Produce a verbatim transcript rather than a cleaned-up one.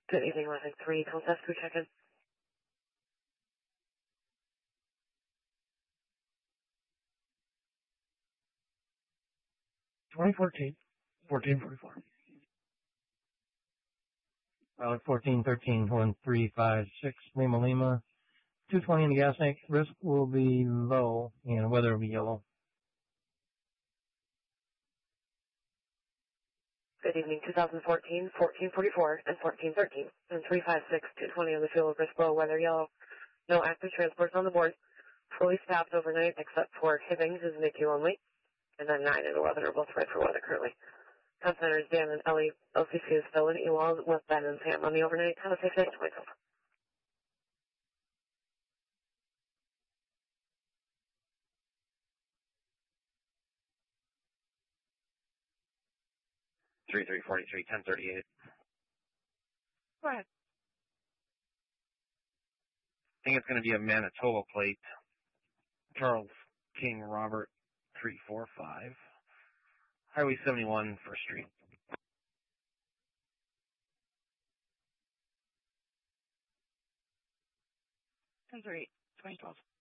Good evening, one six three, Contest, we check in. twenty fourteen, fourteen forty-four. Pilot fourteen thirteen, one three five six, Lima Lima. two twenty in the gas tank. Risk will be low, and weather will be yellow. Good evening, twenty fourteen, fourteen forty-four, and fourteen thirteen, and three five six, two twenty on the fuel, risk low, weather yellow. No active transports on the board. Fully staffed overnight, except for Hibbings is N I C U only. And then nine and eleven are both red for weather currently. Town centers, Dan and Ellie, L C C is still in Ewald with Ben and Sam on the overnight. Have a safe night, myself. three three forty-three, ten thirty-eight. Go ahead. I think it's going to be a Manitoba plate. Charles King Robert three four five. Highway seventy-one, First Street. ten thirty-eight, twenty twelve.